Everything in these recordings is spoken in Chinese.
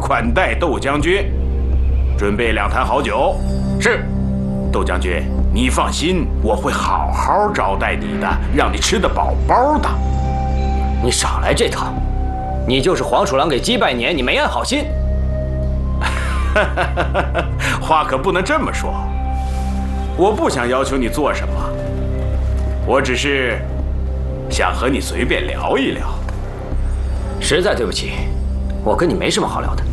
款待窦将军。准备2坛好酒。 是。 窦将军，你放心，我会好好招待你的，让你吃得饱饱的。 你少来这套，你就是黄鼠狼给鸡拜年，你没安好心。 话可不能这么说，我不想要求你做什么，我只是想和你随便聊一聊。 实在对不起，我跟你没什么好聊的。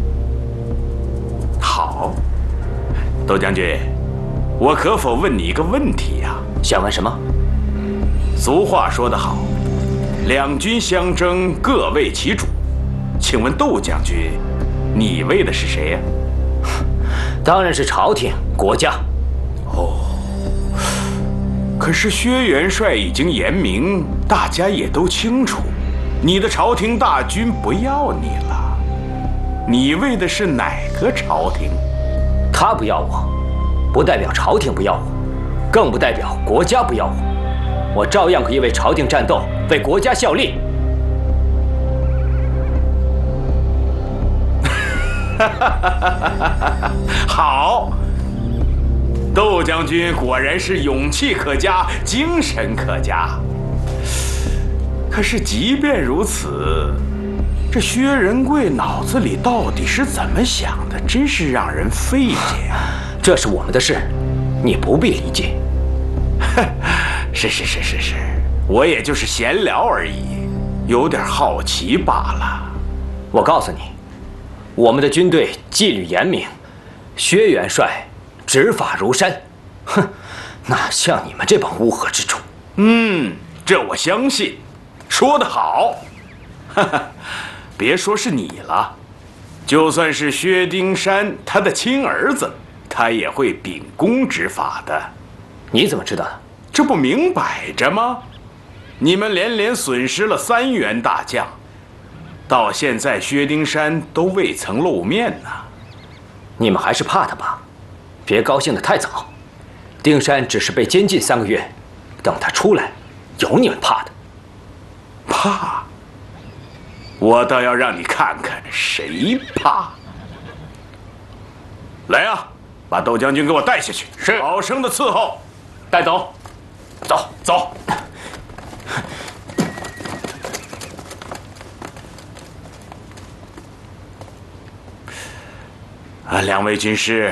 好，窦将军，我可否问你一个问题呀？ 想问什么？ 俗话说得好，两军相争，各为其主。请问窦将军，你为的是谁呀？ 当然是朝廷、国家。 哦，可是薛元帅已经言明，大家也都清楚，你的朝廷大军不要你了。你为的是哪个朝廷？ 他不要我，不代表朝廷不要我，更不代表国家不要我。我照样可以为朝廷战斗，为国家效力。 好，窦将军果然是勇气可嘉，精神可嘉。可是即便如此，这薛仁贵脑子里到底是怎么想的，真是让人费解啊！ 这是我们的事，你不必理解。 是，我也就是闲聊而已，有点好奇罢了。 我告诉你，我们的军队纪律严明，薛元帅执法如山，哼，哪像你们这帮乌合之众？ 这我相信，说得好。别说是你了，就算是薛丁山他的亲儿子，他也会秉公执法的。 你怎么知道的？ 这不明摆着吗？你们连连损失了3员大将，到现在薛丁山都未曾露面呢。 你们还是怕他吧？别高兴得太早。丁山只是被监禁3个月，等他出来，有你们怕的。 怕？我倒要让你看看谁怕。来啊，把窦将军给我带下去， 是， 好生的伺候。 带走。 走。两位军师，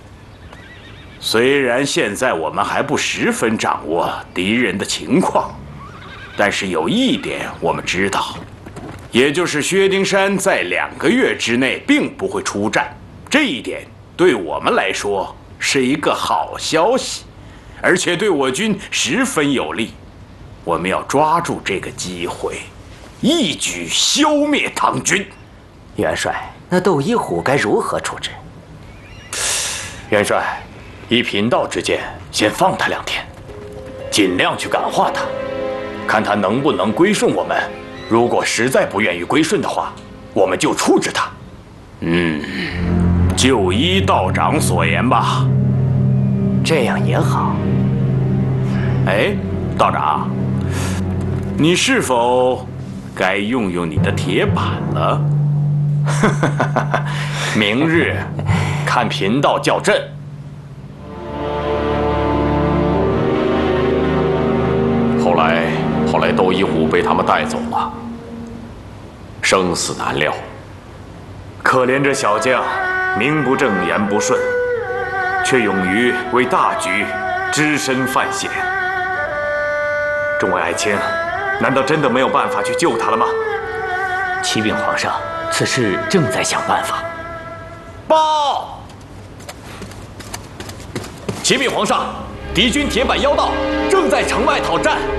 虽然现在我们还不十分掌握敌人的情况，但是有一点我们知道，也就是薛丁山在2个月之内并不会出战，这一点对我们来说是一个好消息，而且对我军十分有利。我们要抓住这个机会，一举消灭唐军。 元帅，那窦一虎该如何处置？ 元帅，以贫道之见，先放他2天，尽量去感化他，看他能不能归顺我们。如果实在不愿意归顺的话，我们就处置他。 就依道长所言吧。 这样也好。 哎，道长，你是否该用用你的铁板了？ 明日看贫道叫阵。后来窦一虎被他们带走了，生死难料。可怜这小将，名不正言不顺，却勇于为大局只身犯险。众位爱卿，难道真的没有办法去救他了吗？ 启禀皇上，此事正在想办法。 报！启禀皇上，敌军铁板妖道正在城外讨战。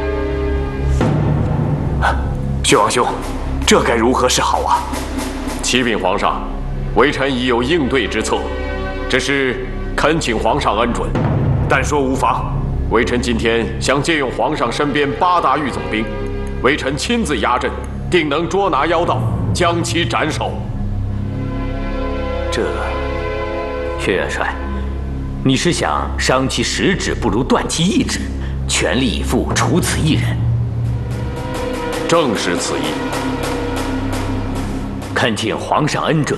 薛王兄，这该如何是好啊？启禀皇上，微臣已有应对之策，只是恳请皇上恩准。但说无妨，微臣今天想借用皇上身边8大狱总兵，微臣亲自压阵，定能捉拿妖道，将其斩首。 薛元帅，你是想伤其十指不如断其一指，全力以赴除此一人？ 正是此意。 恳请皇上恩准。